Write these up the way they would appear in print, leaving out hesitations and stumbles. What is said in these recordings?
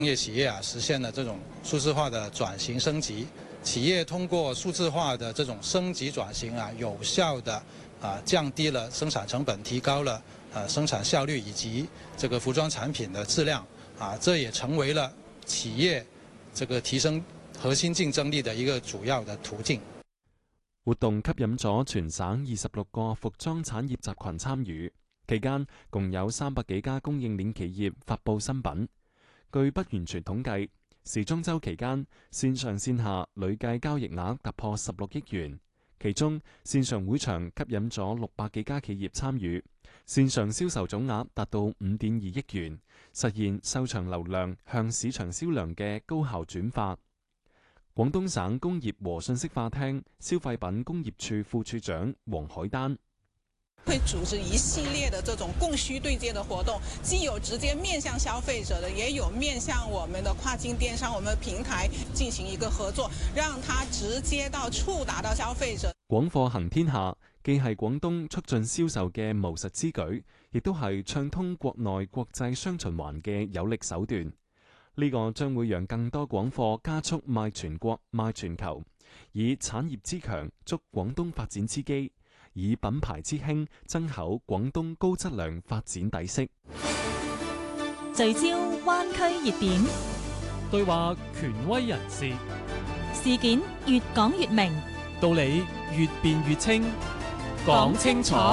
业企业实现了这种数字化的转型升级。企业通过数字化的这种升级转型有效的降低了生产成本，提高了生产效率以及这个服装产品的质量这也成为了企業這個提升核心競爭力的一個主要的途徑。 活動吸引咗全省26個服裝產業集群參與，期間共有300幾家供應鏈企業發布新品。據不完全統計，時裝週期間線上線下累計交易額突破16億元，其中線上會場吸引咗600幾家企業參與，線上銷售總額達到5.2億元，實現售場流量向市場銷量嘅高效轉化。廣東省工業和信息化廳消費品工業處副處長黃海丹會組織一系列的這種供需對接的活動，既有直接面向消費者的，也有面向我們的跨境電商、我們的平台進行一個合作，讓它直接到觸達到消費者。 廣貨行天下既係廣東促進銷售嘅務實之舉，亦都係暢通國內國際雙循環嘅有力手段。呢個將會讓更多廣貨加速賣全國、賣全球，以產業之強築廣東發展之基，以品牌之興增厚廣東高質量發展底色。 聚焦灣區熱點， 對話權威人士， 事件越講越明， 道理越辯越清，講清楚。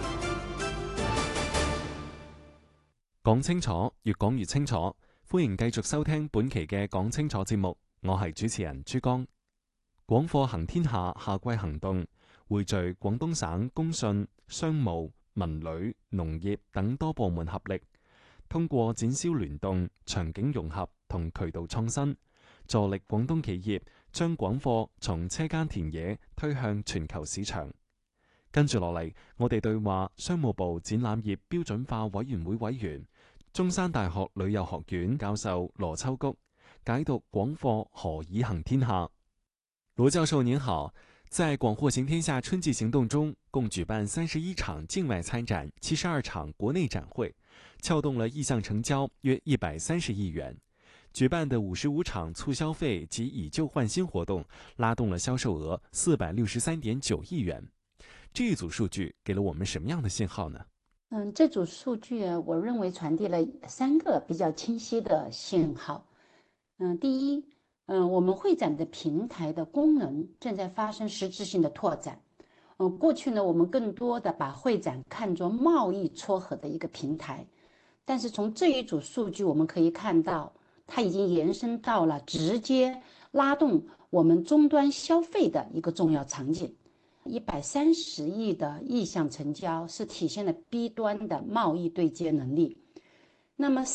講清楚，越講越清楚。歡迎繼續收聽本期嘅講清楚節目，我係主持人朱江。廣貨行天下夏季行動匯聚廣東省工信、商務、文旅、農業等多部門合力，通過展銷聯動、場景融合同渠道創新，助力廣東企業將廣貨從車間田野推向全球市場。跟住落嚟，我哋對話商務部展覽業標準化委員會委員、中山大學旅遊學院教授羅秋菊，解讀廣貨何以行天下。羅教授您好，在廣貨行天下春季行動中，共舉辦31場境外參展，72場國內展會，撬動了意向成交約130億元。舉辦的55場促消費及以舊換新活動，拉動了銷售額463.9億元。這一組數據給了我們什麼樣的信號呢？ 這組數據我認為傳遞了3個比較清晰的信號。第一，我們會展的平台的功能正在發生實質性的拓展。過去呢，我們更多的把會展看作貿易撮合的一個平台，但是從這一組數據我們可以看到，它已經延伸到了直接拉動我們終端消費的一個重要場景。130億的意向成交是體現了 B 端的貿易對接能力，那麼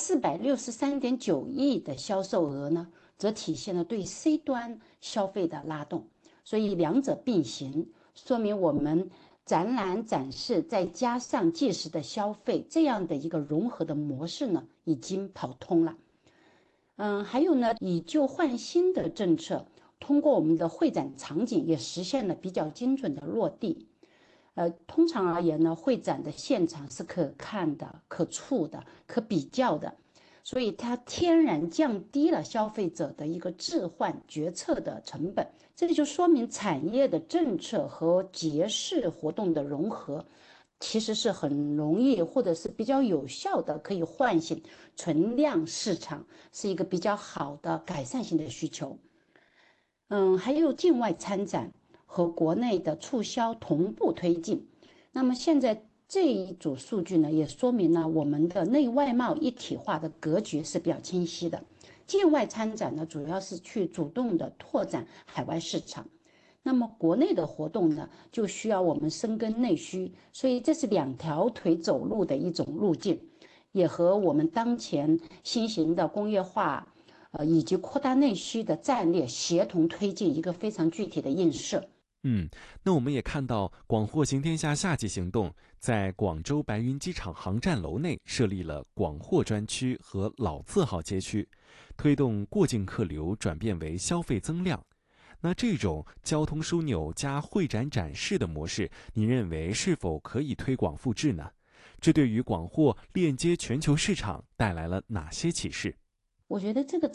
463.9億的銷售額呢，則體現了對 C 端消費的拉動，所以兩者並行，說明我們展覽展示再加上即時的消費這樣的一個融合的模式呢，已經跑通了。還有呢，以舊換新的政策，通過我們的會展場景也實現了比較精準的落地。通常而言呢，會展的現場是可看的、可觸的、可比較的，所以它天然降低了消費者的一個置換決策的成本。這就說明產業的政策和節市活動的融合，其實是很容易或者是比較有效的，可以喚醒存量市場，是一個比較好的改善性的需求。還有境外參展和國內的促銷同步推進。那麼現在這一組數據呢，也說明了我們的內外貿一體化的格局是比較清晰的。境外參展呢，主要是去主動的拓展海外市場。那麼國內的活動呢，就需要我們深耕內需，所以這是兩條腿走路的一種路徑，也和我們當前新型的工業化以及擴大內需的戰略協同推進一個非常具體的映射。 那我們也看到廣貨行天下夏季行動在廣州白雲機場航站樓內設立了廣貨專區和老字號街區，推動過境客流轉變為消費增量。那這種交通樞紐加會展展示的模式，您認為是否可以推廣複製呢？這對於廣貨鏈接全球市場帶來了哪些啟示？ 我覺得這個